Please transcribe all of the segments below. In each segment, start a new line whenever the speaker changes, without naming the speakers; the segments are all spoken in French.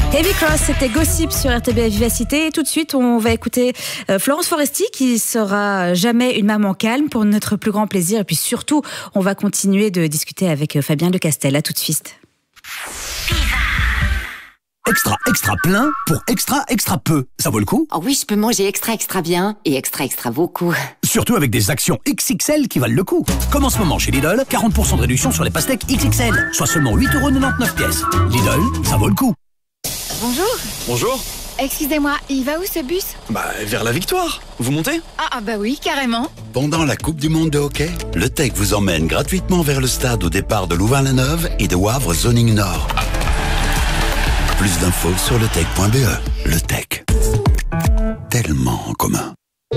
Heavy Cross, c'était Gossip sur RTBF Vivacité. Et tout de suite, on va écouter Florence Foresti qui sera jamais une maman calme pour notre plus grand plaisir. Et puis surtout, on va continuer de discuter avec Fabien Lecastel. À tout de suite.
Extra plein pour extra peu. Ça vaut le coup?
Oh oui, je peux manger extra bien et extra beaucoup.
Surtout avec des actions XXL qui valent le coup. Comme en ce moment chez Lidl, 40% de réduction sur les pastèques XXL, soit seulement 8,99 pièces. Lidl, ça vaut le coup.
Bonjour.
Bonjour.
Excusez-moi, il va où ce bus?
Vers la victoire. Vous montez?
Ah bah oui, carrément.
Pendant la Coupe du Monde de hockey, le TEC vous emmène gratuitement vers le stade au départ de Louvain-la-Neuve et de Wavre Zoning Nord. Plus d'infos sur letec.be. Le TEC. Tellement en commun.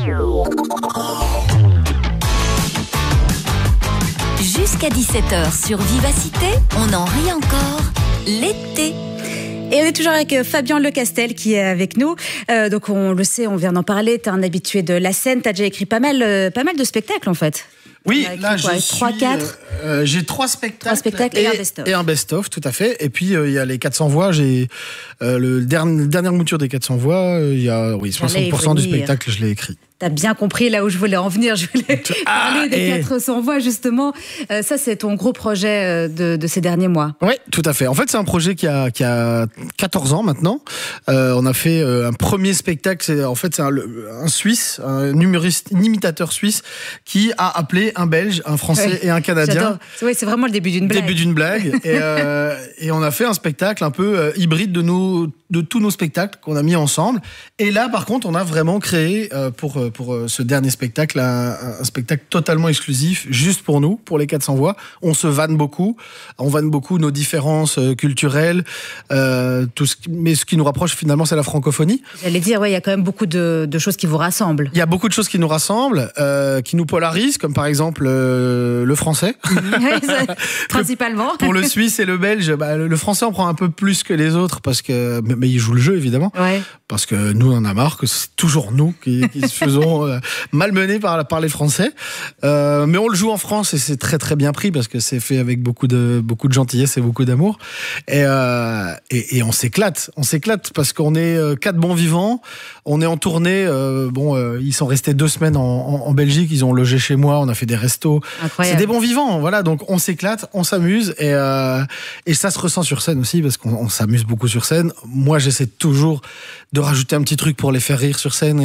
Jusqu'à 17h sur Vivacité, on en rit encore. L'été.
Et on est toujours avec Fabien Lecastel qui est avec nous. Donc on le sait, on vient d'en parler. T'es un habitué de la scène. T'as déjà écrit pas mal de spectacles en fait.
Oui, là
j'ai
3 spectacles.
3 spectacles et un best-of.
Et un best-of, tout à fait. Et puis il y a les 400 voix. J'ai dernière mouture des 400 voix. Il y a 60% du spectacle, je l'ai écrit.
T'as bien compris là où je voulais en venir. Je voulais parler des 400 voix, justement. Ça, c'est ton gros projet de ces derniers mois.
Oui, tout à fait. En fait, c'est un projet qui a 14 ans maintenant. On a fait un premier spectacle. C'est un Suisse, un humoriste, un imitateur suisse, qui a appelé un Belge, un Français et un Canadien.
J'adore. Oui, c'est vraiment le début d'une blague.
Et on a fait un spectacle un peu hybride de tous nos spectacles qu'on a mis ensemble. Et là, par contre, on a vraiment créé pour ce dernier spectacle un spectacle totalement exclusif, juste pour nous, pour les 400 voix. On se vanne beaucoup. On vanne beaucoup nos différences culturelles. Mais ce qui nous rapproche finalement, c'est la francophonie.
J'allais dire, il y a quand même beaucoup de choses qui vous rassemblent.
Il y a beaucoup de choses qui nous rassemblent, qui nous polarisent, comme par exemple le français.
Principalement.
Pour le Suisse et le Belge, le français en prend un peu plus que les autres, mais il joue le jeu évidemment.
Ouais.
Parce que nous, on en a marre que c'est toujours nous qui se faisons malmenés par les Français. Mais on le joue en France et c'est très très bien pris parce que c'est fait avec beaucoup de gentillesse et beaucoup d'amour. Et on s'éclate. On s'éclate parce qu'on est 4 bons vivants. On est en tournée. Ils sont restés 2 semaines en Belgique. Ils ont logé chez moi. On a fait des restos.
Incroyable.
C'est des bons vivants. Voilà. Donc on s'éclate, on s'amuse et ça se ressent sur scène aussi parce qu'on s'amuse beaucoup sur scène. Moi, j'essaie toujours de rajouter un petit truc pour les faire rire sur scène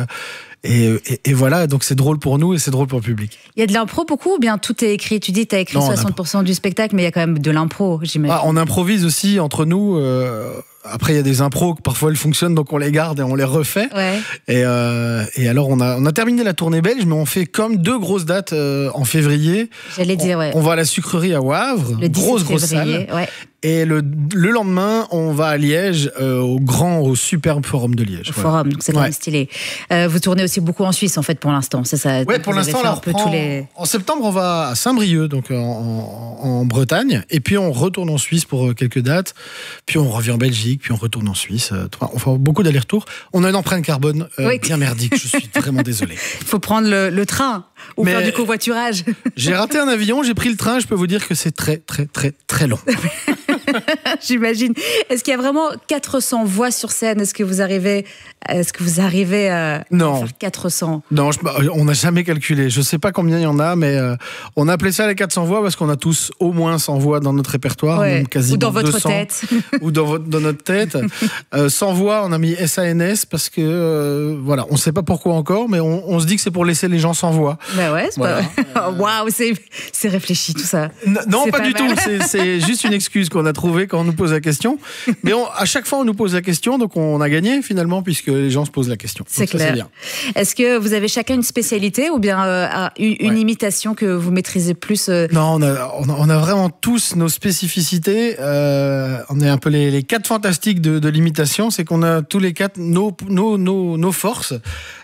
et voilà, donc c'est drôle pour nous et c'est drôle pour le public.
Il y a de l'impro beaucoup ou bien tout est écrit? Tu dis que tu as écrit 60% du spectacle, mais il y a quand même de l'impro, j'imagine.
On improvise aussi entre nous. Après, il y a des impros que parfois elles fonctionnent, donc on les garde et on les refait.
Ouais.
Et alors, on a terminé la tournée belge, mais on fait comme 2 grosses dates en février.
J'allais dire,
On va à la sucrerie à Wavre,
le 17
grosse
février,
salle. Ouais. Et le lendemain, on va à Liège, au superbe forum de Liège.
Au forum, donc c'est quand même stylé. Vous tournez aussi beaucoup en Suisse, en fait, pour l'instant. C'est ça.
Ouais, pour l'instant, là, en septembre, on va à Saint-Brieuc, donc en Bretagne. Et puis, on retourne en Suisse pour quelques dates. Puis, on revient en Belgique. Puis, on retourne en Suisse. On fait beaucoup d'allers-retours. On a une empreinte carbone bien merdique. Je suis vraiment désolé.
Il faut prendre le train ou faire du covoiturage.
J'ai raté un avion, j'ai pris le train. Je peux vous dire que c'est très, très, très, très long.
J'imagine. Est-ce qu'il y a vraiment 400 voix sur scène? Est-ce que vous arrivez à faire 400?
Non, on n'a jamais calculé. Je ne sais pas combien il y en a, mais on a appelé ça les 400 voix parce qu'on a tous au moins 100 voix dans notre répertoire, même quasiment 200.
Ou dans votre tête.
Ou dans notre tête. 100 voix, on a mis SANS parce que, voilà, on ne sait pas pourquoi encore, mais on se dit que c'est pour laisser les gens sans voix.
Bah ouais, c'est pas... Waouh, c'est réfléchi tout ça.
Non, pas du tout. C'est juste une excuse qu'on a trouvée quand on nous pose la question. Mais à chaque fois, on nous pose la question, donc on a gagné finalement, puisque les gens se posent la question.
C'est clair. C'est bien. Est-ce que vous avez chacun une spécialité ou bien une imitation que vous maîtrisez plus?
Non, on a vraiment tous nos spécificités. On est un peu les 4 fantastiques de l'imitation. C'est qu'on a tous les 4 nos forces.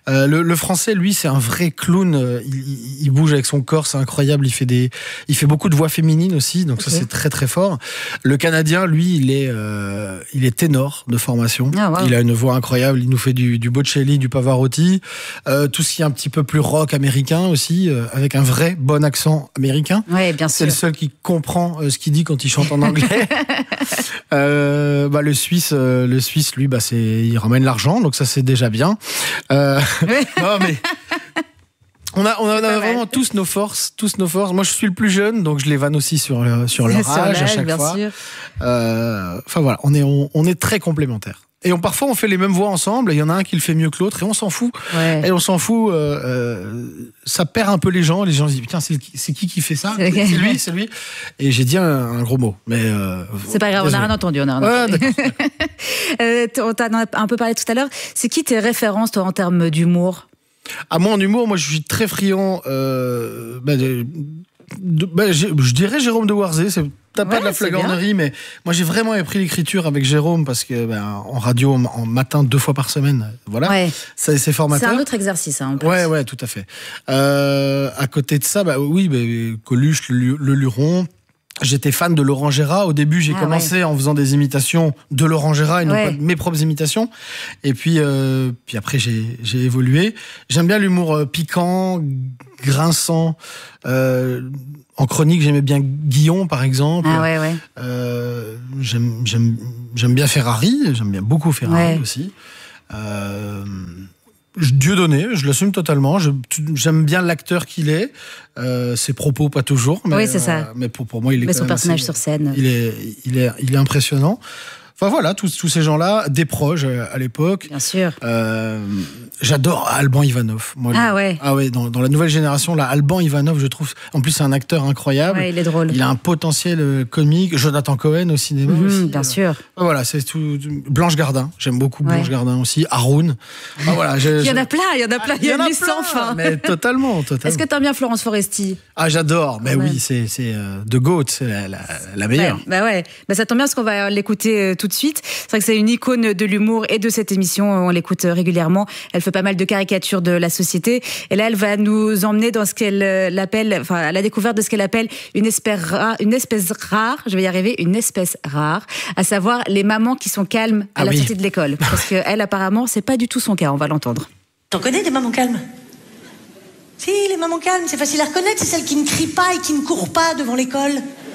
Le français, lui, c'est un vrai clown. Il bouge avec son corps, c'est incroyable. Il fait beaucoup de voix féminines aussi, donc ça c'est très très fort. Le canadien, lui, il est ténor de formation. Ah, wow. Il a une voix incroyable. Il nous fait du Bocelli, du Pavarotti, tout ce qui est un petit peu plus rock américain aussi, avec un vrai bon accent américain.
Ouais, bien sûr.
C'est le seul qui comprend ce qu'il dit quand il chante en anglais. Le Suisse, lui, il ramène l'argent, donc ça c'est déjà bien. Non, mais on a vraiment tous nos forces. Moi, je suis le plus jeune, donc je les vanne aussi sur leur âge à chaque fois. Enfin voilà, on est très complémentaires. Et parfois, on fait les mêmes voix ensemble, et il y en a un qui le fait mieux que l'autre, et on s'en fout. Ouais. Et on s'en fout, ça perd un peu les gens. Les gens se disent, putain, c'est qui fait ça ? C'est lui. Et j'ai dit un gros mot. Mais
c'est pas grave, désolé. On n'a rien entendu. On t'a un peu parlé tout à l'heure. C'est qui tes références, toi, en termes d'humour ?
Moi, en humour, je suis très friand. Je dirais Jérôme Dewarzé. T'as pas de la flagornerie, mais moi j'ai vraiment appris l'écriture avec Jérôme parce que en radio, en matin 2 fois par semaine, voilà, c'est formateur.
C'est un autre exercice, en plus.
Ouais, tout à fait. À côté de ça, Coluche, le Luron. J'étais fan de Laurent Gérard. Au début, j'ai commencé en faisant des imitations de Laurent Gérard et non pas de mes propres imitations. Et puis après, j'ai évolué. J'aime bien l'humour piquant, grinçant. En chronique, j'aimais bien Guillon, par exemple. J'aime bien Ferrari. J'aime bien beaucoup Ferrari aussi. Dieudonné, je l'assume totalement. J'aime bien l'acteur qu'il est. Ses propos, pas toujours. Mais, c'est ça. Mais pour moi, il est.
Mais son personnage sur scène.
Il est impressionnant. Enfin voilà, tous ces gens-là, des proches à l'époque.
Bien sûr.
J'adore Alban Ivanov. Moi, dans la nouvelle génération, là, Alban Ivanov, je trouve. En plus, c'est un acteur incroyable.
Ouais, il est drôle.
Il a un potentiel comique. Jonathan Cohen au cinéma aussi.
Bien sûr.
Voilà, c'est tout. Blanche Gardin, j'aime beaucoup Blanche Gardin aussi. Haroun. Voilà,
il y en a plein. Il y a une liste sans fin.
Mais totalement.
Est-ce que t'aimes bien Florence Foresti ?
Ah, j'adore. Mais oui, c'est The Goat, c'est la meilleure.
Ça tombe bien parce qu'on va l'écouter tout de suite. C'est vrai que c'est une icône de l'humour et de cette émission. On l'écoute régulièrement. Elle fait pas mal de caricatures de la société. Et là, elle va nous emmener dans ce qu'elle appelle, à la découverte de ce qu'elle appelle une espèce rare. Je vais y arriver, une espèce rare. À savoir les mamans qui sont calmes à la sortie de l'école. Parce qu'elle, apparemment, c'est pas du tout son cas. On va l'entendre.
T'en connais des mamans calmes ? Si, les mamans calmes, c'est facile à reconnaître. C'est celles qui ne crient pas et qui ne courent pas devant l'école.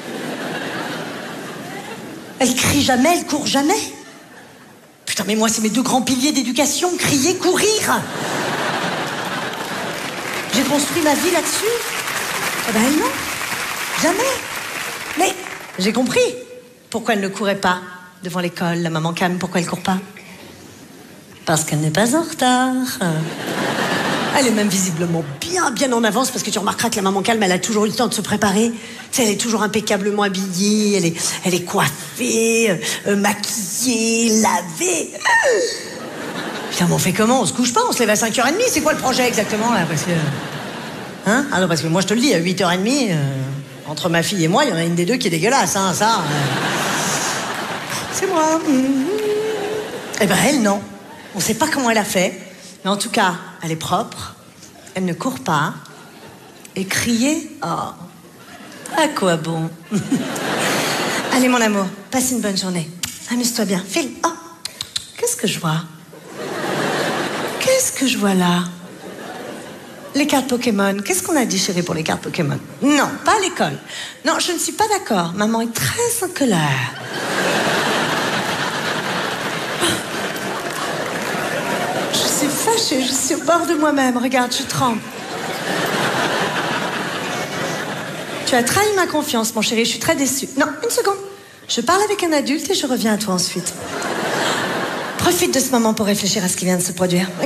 Elle crie jamais, elle court jamais. Putain, mais moi, c'est mes 2 grands piliers d'éducation, crier, courir. J'ai construit ma vie là-dessus. Eh ben, elle, non. Jamais. Mais j'ai compris pourquoi elle ne courait pas devant l'école, la maman calme, pourquoi elle court pas. Parce qu'elle n'est pas en retard. Elle est même visiblement bien en avance, parce que tu remarqueras que la maman calme, elle a toujours eu le temps de se préparer. Tu sais, elle est toujours impeccablement habillée, elle est coiffée, maquillée, lavée. Putain, mais on fait comment ? On se couche pas ? On se lève à 5h30 ? C'est quoi le projet exactement là ? Parce que... Hein ? Ah non, parce que moi je te le dis, à 8h30, entre ma fille et moi, il y en a une des 2 qui est dégueulasse, hein, ça. C'est moi. Eh ben elle, non. On sait pas comment elle a fait, mais en tout cas, elle est propre, elle ne court pas, et crier, à quoi bon ? Allez mon amour, passe une bonne journée. Amuse-toi bien, file. Oh, qu'est-ce que je vois ? Qu'est-ce que je vois là ? Les cartes Pokémon. Qu'est-ce qu'on a dit, chérie, pour les cartes Pokémon ? Non, pas à l'école. Non, je ne suis pas d'accord. Maman est très en colère. Je suis fâchée, je suis au bord de moi-même. Regarde, je tremble. Tu as trahi ma confiance, mon chéri, je suis très déçue. Non, une seconde. Je parle avec un adulte et je reviens à toi ensuite. Profite de ce moment pour réfléchir à ce qui vient de se produire, ok ?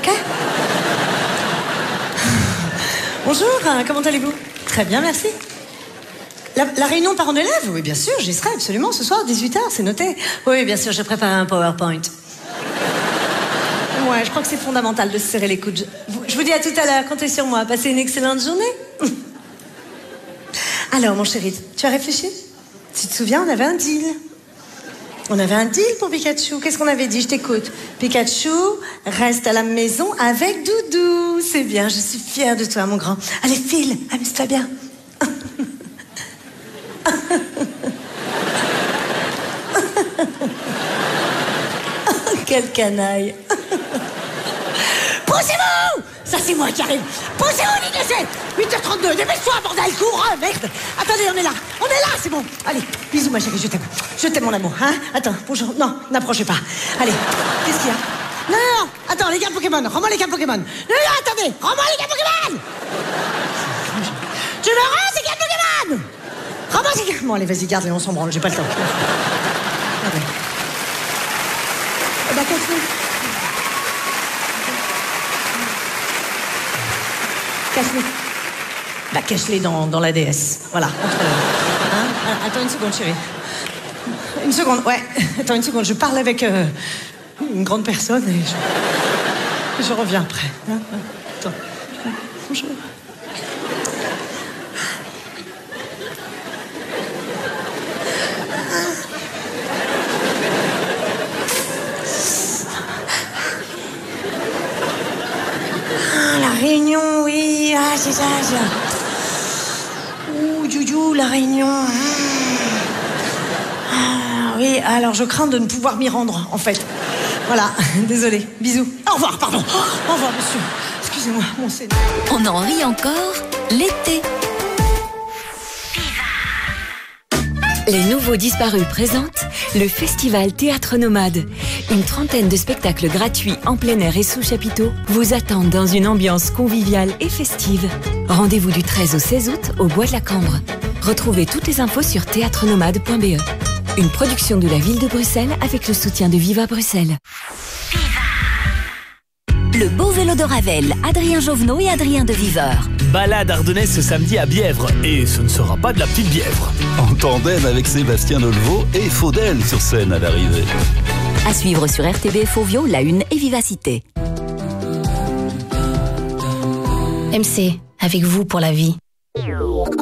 Bonjour, comment allez-vous ? Très bien, merci. La réunion parents d'élèves ? Oui, bien sûr, j'y serai absolument ce soir, 18h, c'est noté. Oui, bien sûr, je prépare un PowerPoint. Ouais, je crois que c'est fondamental de se serrer les coudes. Je vous dis à tout à l'heure, comptez sur moi. Passez une excellente journée. Alors, mon chéri, tu as réfléchi ? Tu te souviens, on avait un deal. On avait un deal pour Pikachu. Qu'est-ce qu'on avait dit? Je t'écoute. Pikachu reste à la maison avec Doudou. C'est bien, je suis fière de toi, mon grand. Allez, file, amuse-toi bien. Quel canaille. Poussez-vous! Ça, c'est moi qui arrive. Poussez-vous, Nigacé! 8h32, dépêche-toi, bordel, cours, merde! Attendez, on est là, c'est bon. Allez, bisous, ma chérie, je t'aime. Je t'aime, mon amour, hein? Attends, bonjour. Non, n'approchez pas. Allez, qu'est-ce qu'il y a? Non, attends, les cartes Pokémon, rends-moi les cartes Pokémon. Non, attendez, rends-moi les cartes Pokémon! Tu me rends ces cartes Pokémon! Rends-moi ces cartes... Bon, allez, vas-y, garde-les, on s'en branle, j'ai pas le temps. Allez. Eh ben, cache-les. Cache-les. Bah, cache-les dans la DS. Voilà, entre hein? Attends une seconde, chérie. Une seconde, ouais. Attends une seconde, je parle avec une grande personne et je reviens après. Hein? Attends. Bonjour. La Réunion, oui, ah, c'est ça. Ouh, Joujou, la Réunion. Ah, oui, alors je crains de ne pouvoir m'y rendre, en fait. Voilà, désolé. Bisous. Au revoir, pardon. Au revoir, monsieur. Excusez-moi, mon Seigneur.
On en rit encore l'été. Les Nouveaux Disparus présentent le Festival Théâtre Nomade. Une trentaine de spectacles gratuits en plein air et sous chapiteau vous attendent dans une ambiance conviviale et festive. Rendez-vous du 13 au 16 août au Bois de la Cambre. Retrouvez toutes les infos sur théâtrenomade.be. Une production de la ville de Bruxelles avec le soutien de Viva Bruxelles. Le beau vélo de Ravel, Adrien Jovenot et Adrien de Viveur.
Balade ardennaise ce samedi à Bièvre. Et ce ne sera pas de la petite Bièvre.
En tandem avec Sébastien Dolvo et Faudel sur scène à l'arrivée.
À suivre sur RTB, Fauvio, La Une et Vivacité.
MC, avec vous pour la vie.